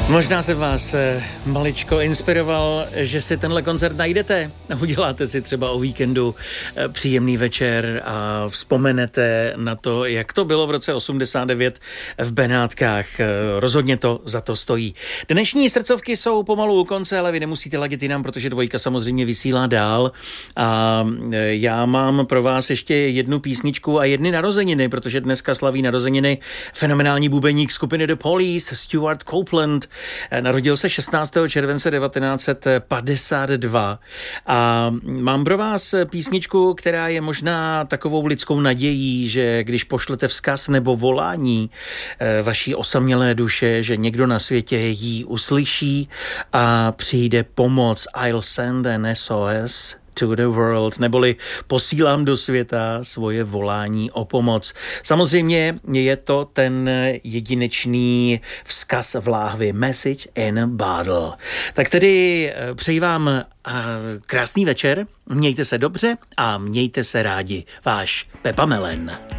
Možná se vás maličko inspiroval, že si tenhle koncert najdete a uděláte si třeba o víkendu příjemný večer a vzpomenete na to, jak to bylo v roce 89 v Benátkách. Rozhodně to za to stojí. Dnešní srdcovky jsou pomalu u konce, ale vy nemusíte ladit jinam, protože dvojka samozřejmě vysílá dál. A já mám pro vás ještě jednu písničku a jedny narozeniny, protože dneska slaví narozeniny fenomenální bubeník skupiny The Police, Stuart Copeland. Narodil se 16. července 1952 a mám pro vás písničku, která je možná takovou lidskou nadějí, že když pošlete vzkaz nebo volání vaší osamělé duše, že někdo na světě ji uslyší a přijde pomoc. I'll send an SOS to the world, neboli posílám do světa svoje volání o pomoc. Samozřejmě je to ten jedinečný vzkaz v láhvi, message in a bottle. Tak tedy přeji vám krásný večer, mějte se dobře a mějte se rádi. Váš Pepa Melen.